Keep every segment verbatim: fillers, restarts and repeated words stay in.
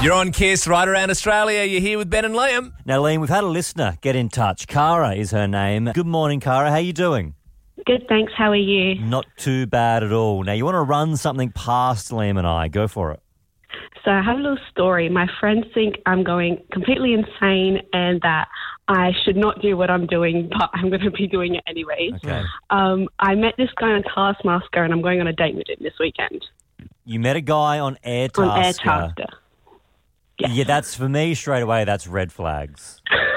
You're on Kiss right around Australia. You're here with Ben and Liam. Now, Liam, we've had a listener get in touch. Cara is her name. Good morning, Cara. How you doing? Good, thanks. How are you? Not too bad at all. Now, you want to run something past Liam and I. Go for it. So I have a little story. My friends think I'm going completely insane and that I should not do what I'm doing, but I'm going to be doing it anyways. Okay. Um, I met this guy on Taskmaster and I'm going on a date with him this weekend. You met a guy on Airtasker. On Airtasker. Yes. Yeah, that's, for me, straight away, that's red flags.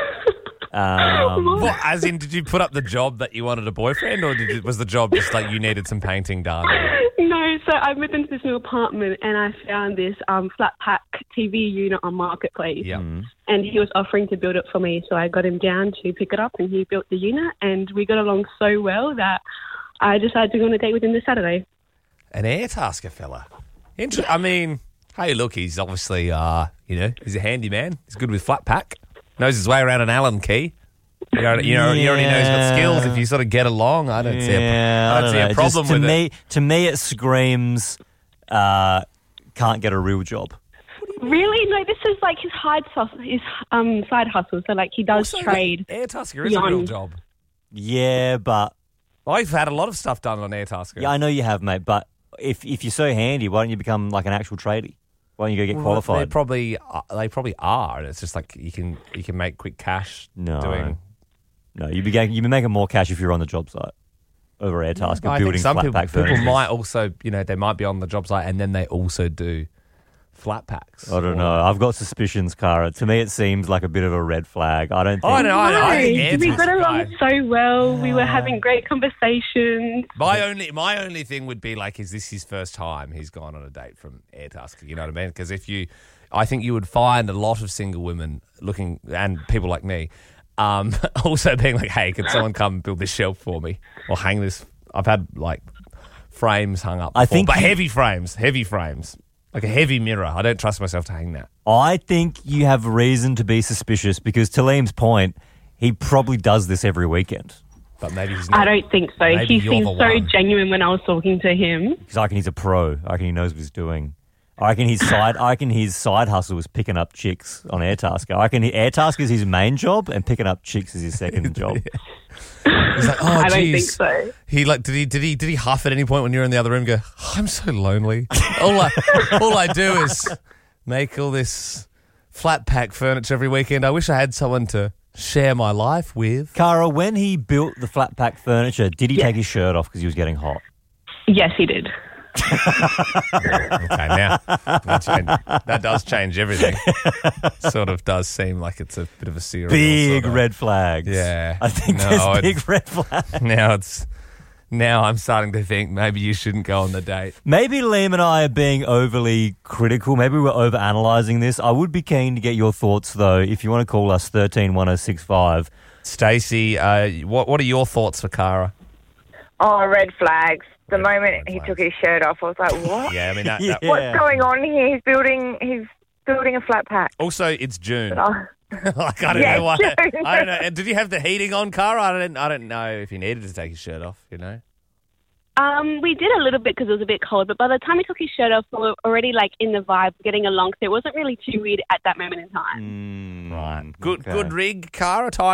um, What, as in, did you put up the job that you wanted a boyfriend, or did it, was the job just like you needed some painting done? No, so I moved into this new apartment and I found this um, flat pack T V unit on Marketplace. Yeah. And he was offering to build it for me, so I got him down to pick it up and he built the unit and we got along so well that I decided to go on a date with him this Saturday. An Airtasker fella. Inter- I mean, hey, look, he's obviously, uh, you know, he's a handyman. He's good with flat pack. Knows his way around an Allen key. You know, you know, he already knows he's got skills. If you sort of get along, I don't see a, Yeah, I don't I see don't a know. problem Just to with me, it. To me, it screams uh, can't get a real job. Really? No, this is like his side hustle, his um, side hustle. So like he does Also, trade. Airtasker is a real beyond- job. Yeah, but I've had a lot of stuff done on Airtasker. yeah, I know you have, mate. But if if you're so handy, why don't you become like an actual tradie? Why don't you go get Well, qualified? They probably, uh, they probably are. And it's just like you can, you can make quick cash No. doing. No, you'd be getting, you'd be making more cash if you're on the job site over Airtasker I building think some flat people, pack people furniture. might also, you know, they might be on the job site and then they also do flat packs. I don't know. I've got suspicions, Cara. To me, it seems like a bit of a red flag. I don't think. Oh, no, I know. I think we got Airtasker along guy. so well. We were having great conversations. My only, my only thing would be like, is this his first time he's gone on a date from Airtasker? You know what I mean? Because if you, I think you would find a lot of single women looking, and people like me, um, also being like, hey, can someone come build this shelf for me or hang this? I've had like frames hung up before, I think but you- heavy frames, heavy frames, like a heavy mirror. I don't trust myself to hang that. I think you have reason to be suspicious because, to Liam's point, he probably does this every weekend. But maybe he's not. I don't think so. Maybe He you're seemed the so one. genuine when I was talking to him. Because I reckon he's a pro. I reckon he knows what he's doing. I reckon his side. I reckon his side hustle was picking up chicks on Airtasker. I reckon he, Airtasker is his main job, and picking up chicks is his second job. He's like, oh, I don't think geez. so. He like did he did he did he huff at any point when you were in the other room? Go, oh, I'm so lonely. all I all I do is make all this flat pack furniture every weekend. I wish I had someone to share my life with. Cara, when he built the flat pack furniture, did he Yeah. take his shirt off because he was getting hot? Yes, he did. Okay, now that, change, that does change everything. Sort of does seem like it's a bit of a serial. Big sort of- red flags. Yeah. I think No, there's I'd- big red flags. Now it's now I'm starting to think maybe you shouldn't go on the date. Maybe Liam and I are being overly critical. Maybe we're over analysing this. I would be keen to get your thoughts, though, if you want to call us thirteen one oh six five. Stacey, uh, what what are your thoughts for Cara? Oh, red flags. The Red- moment red he flags. took his shirt off, I was like, what? Yeah, I mean that. Yeah. that What's going on here? He's building he's building a flat pack. Also, it's June. Oh, like I don't Yeah, know why. June. I don't know. And did you have the heating on, Cara? I don't. I don't know if he needed to take his shirt off. You know. Um, we did a little bit because it was a bit cold, but by the time he took his shirt off, we were already like in the vibe, getting along. So it wasn't really too weird at that moment in time. Mm, Right. Good. okay. Good rig, Cara.